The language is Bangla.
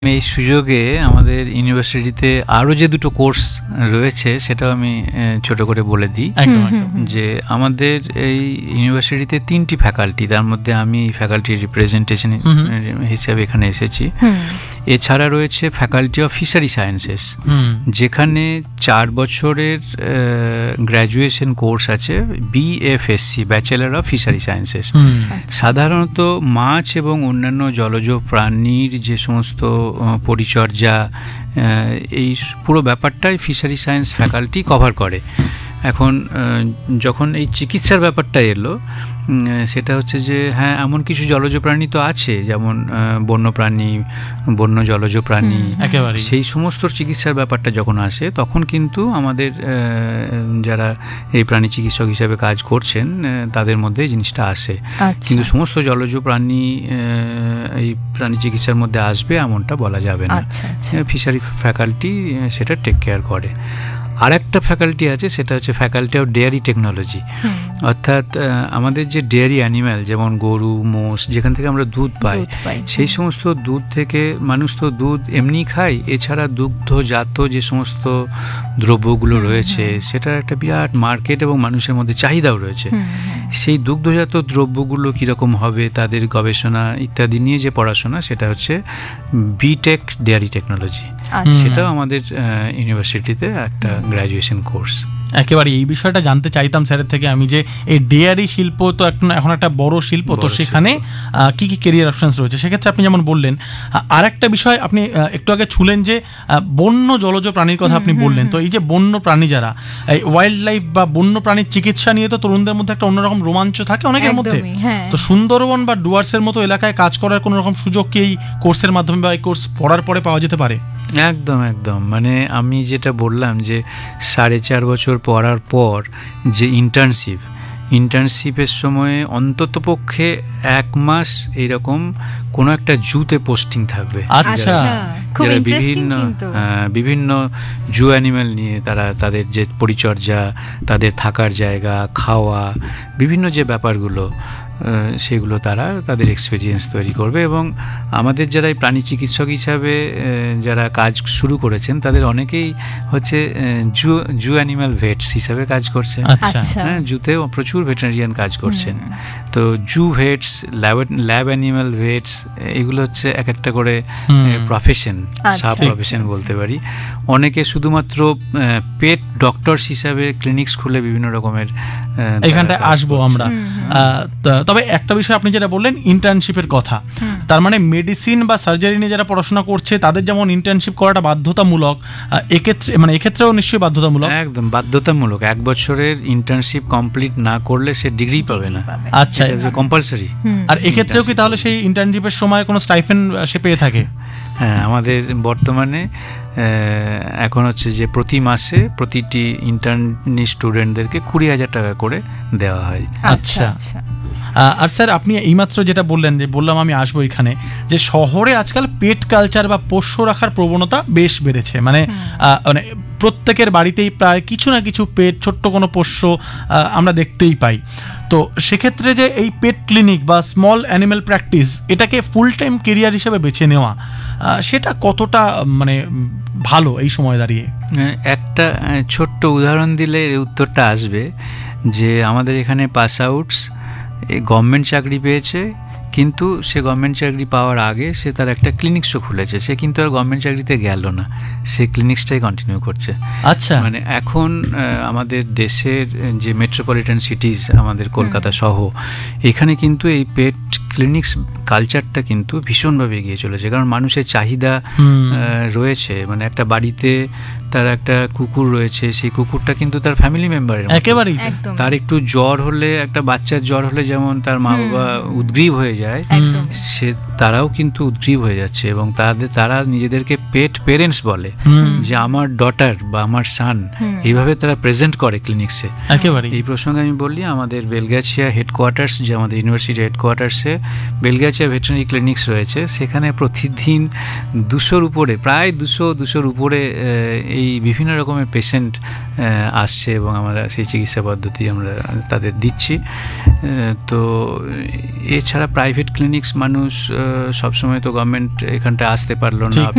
এই সুযোগে আমাদের ইউনিভার্সিটিতে আরও যে দুটো কোর্স রয়েছে সেটাও আমি ছোট করে বলে দিই। যে আমাদের এই ইউনিভার্সিটিতে 3টি ফ্যাকাল্টি, তার মধ্যে আমি ফ্যাকাল্টির রিপ্রেজেন্টেশন হিসেবে এখানে এসেছি। এছাড়া রয়েছে ফ্যাকাল্টি অফ ফিশারি সায়েন্সেস, যেখানে 4 বছরের গ্র্যাজুয়েশন কোর্স আছে, BFSC, bachelor of fishery sciences. সাধারণত মাছ এবং অন্যান্য জলজ প্রাণীর যে সমস্ত পরিচর্যা, এই পুরো ব্যাপারটাই ফিশারি সায়েন্স ফ্যাকাল্টি কভার করে। এখন যখন এই চিকিৎসার ব্যাপারটা এলো, সেটা হচ্ছে যে হ্যাঁ, এমন কিছু জলজ প্রাণী তো আছে, যেমন বন্যপ্রাণী, বন্য জলজ প্রাণী, সেই সমস্ত চিকিৎসার ব্যাপারটা যখন আসে তখন কিন্তু আমাদের যারা এই প্রাণী চিকিৎসক হিসেবে কাজ করছেন তাদের মধ্যে জিনিসটা আসে। কিন্তু সমস্ত জলজ প্রাণী এই প্রাণী চিকিৎসার মধ্যে আসবে এমনটা বলা যাবে না। ফিশারি ফ্যাকাল্টি সেটা টেক কেয়ার করে। আর একটা ফ্যাকাল্টি আছে, সেটা হচ্ছে ফ্যাকাল্টি অফ ডেয়ারি টেকনোলজি। অর্থাৎ আমাদের যে ডেয়ারি অ্যানিম্যাল, যেমন গরু, মোষ, যেখান থেকে আমরা দুধ পাই, সেই সমস্ত দুধ থেকে মানুষ তো দুধ এমনি খায়, এছাড়া দুগ্ধজাত যে সমস্ত দ্রব্যগুলো রয়েছে সেটার একটা বিরাট মার্কেট এবং মানুষের মধ্যে চাহিদাও রয়েছে। সেই দুগ্ধজাত দ্রব্যগুলো কীরকম হবে, তাদের গবেষণা ইত্যাদি নিয়ে যে পড়াশোনা, সেটা হচ্ছে বিটেক ডেয়ারি টেকনোলজি। সেটাও আমাদের ইউনিভার্সিটিতে একটা গ্র্যাজুয়েশন কোর্স। একেবারে এই বিষয়টা জানতে চাইতাম স্যারের থেকে আমি, যে এই ডেয়ারি শিল্প তো এখন একটা বড় শিল্প, তো সেখানে কি কি ক্যারিয়ার অপশনস রয়েছে। সেক্ষেত্রে আপনি যেমন বললেন, আর একটা বিষয় আপনি একটু আগে ছুলেন যে বন্য জলজ প্রাণীর কথা আপনি বললেন। তো এই যে বন্য প্রাণী, যারা এই ওয়াইল্ড লাইফ বা বন্য প্রাণীর চিকিৎসা নিয়ে তো তরুণদের মধ্যে একটা অন্যরকম রোমাঞ্চ থাকে অনেকের মধ্যে। তো সুন্দরবন বা ডুয়ার্সের মতো এলাকায় কাজ করার কোনো রকম সুযোগ কি এই কোর্সের মাধ্যমে বা এই কোর্স পড়ার পরে পাওয়া যেতে পারে? একদম একদম, মানে আমি যেটা বললাম যে 4.5 বছর পড়ার পর যে ইন্টার্নশিপের সময়ে অন্ততপক্ষে 1 মাস এইরকম কোনো একটা জুতে পোস্টিং থাকবে। আচ্ছা, যারা বিভিন্ন জু অ্যানিম্যাল নিয়ে তারা তাদের যে পরিচর্যা, তাদের থাকার জায়গা, খাওয়া, বিভিন্ন যে ব্যাপারগুলো, সেগুলো তারা তাদের এক্সপিরিয়েন্স তৈরি করবে। এবং আমাদের যারা এই প্রাণী চিকিৎসক হিসাবে যারা কাজ শুরু করেছেন, তাদের অনেকেই হচ্ছে জু অ্যানিম্যাল ভেটস হিসাবে কাজ করছেন। হ্যাঁ, জুতে প্রচুর ভেটেরিনারিয়ান কাজ করছেন। তো জু ভেটস, ল্যাব অ্যানিম্যাল ভেটস, এগুলো হচ্ছে এক একটা করে প্রফেশন, সাব প্রফেশন বলতে পারি। অনেকে শুধুমাত্র পেট ডক্টরস হিসাবে ক্লিনিক্স খুলে বিভিন্ন রকমের, এখানটায় আসবো আমরা। তবে একটা বিষয় আপনি যেটা বললেন ইন্টার্নশিপের কথা, তার মানে মেডিসিন বা সার্জারি নিয়ে যারা পড়াশোনা করছে তাদের যেমন ইন্টার্নশিপ করাটা বাধ্যতামূলক, এক্ষেত্রেও নিশ্চয়ই বাধ্যতামূলক। একদম বাধ্যতামূলক। 1 বছরের ইন্টার্নশিপ কমপ্লিট না করলে সে ডিগ্রি পাবে না। আচ্ছা, কম্পালসারি। আর এক্ষেত্রেও কি তাহলে সেই ইন্টার্নশিপের সময় কোনো স্টাইফেন্ড সে পেয়ে থাকে? হ্যাঁ, আমাদের বর্তমানে এখন হচ্ছে যে প্রতি মাসে প্রতিটি ইন্টার্নি স্টুডেন্টদেরকে 20,000 টাকা করে দেওয়া হয়। আচ্ছা। আর স্যার, আপনি এইমাত্র যেটা বললেন, যে বললাম আমি আসবো এখানে, যে শহরে আজকাল পেট কালচার বা পোষ্য রাখার প্রবণতা বেশ বেড়েছে। মানে প্রত্যেকের বাড়িতেই প্রায় কিছু না কিছু পেট, ছোট্ট কোনো পোষ্য আমরা দেখতেই পাই। তো সেক্ষেত্রে যে এই পেট ক্লিনিক বা স্মল অ্যানিম্যাল প্র্যাকটিস, এটাকে ফুল টাইম কেরিয়ার হিসেবে বেছে নেওয়া, সেটা কতটা মানে ভালো এই সময় দাঁড়িয়ে? একটা ছোট্ট উদাহরণ দিলে এর উত্তরটা আসবে, যে আমাদের এখানে পাস আউটস গভর্নমেন্ট চাকরি পেয়েছে, কিন্তু সে গভর্নমেন্ট চাকরি পাওয়ার আগে সে তার একটা ক্লিনিক্সও খুলেছে। সে কিন্তু আর গভর্নমেন্ট চাকরিতে গেল না, সে ক্লিনিক্সটাই কন্টিনিউ করছে। আচ্ছা, মানে এখন আমাদের দেশের যে মেট্রোপলিটন সিটিজ, আমাদের কলকাতা সহ, এখানে কিন্তু এই পেট ক্লিনিক্স কালচারটা কিন্তু ভীষণভাবে এগিয়ে চলেছে। কারণ মানুষের চাহিদা রয়েছে। মানে একটা বাড়িতে তার একটা কুকুর রয়েছে, সেই কুকুরটা কিন্তু তার ফ্যামিলি মেম্বারের একেবারেই। তার একটু জ্বর হলে, একটা বাচ্চার জ্বর হলে যেমন তার মা বাবা উদ্গ্রীব হয়ে যায়, তারাও কিন্তু উদ্গ্রীব হয়ে যাচ্ছে। এবং তারা নিজেদেরকে পেট পেরেন্টস বলে, যে আমার ডটার বা আমার সান, এইভাবে তারা প্রেজেন্ট করে ক্লিনিক্সে। এই প্রসঙ্গে আমি বলি, আমাদের বেলগাছিয়া হেডকোয়ার্টার্স, যে আমাদের ইউনিভার্সিটি হেডকোয়ার্টার্সে বেলগাছিয়া ভেটেরিনারি ক্লিনিক্স রয়েছে, সেখানে প্রতিদিন 200-র উপরে, প্রায় 200-র উপরে এই বিভিন্ন রকমের পেশেন্ট আসছে এবং আমরা সেই চিকিৎসা পদ্ধতি আমরা তাদের দিচ্ছি। তো এছাড়া প্রাইভেট ক্লিনিক্স মানুষ সবসময় তো গভর্নমেন্ট এখানটায় আসতে পারলো না।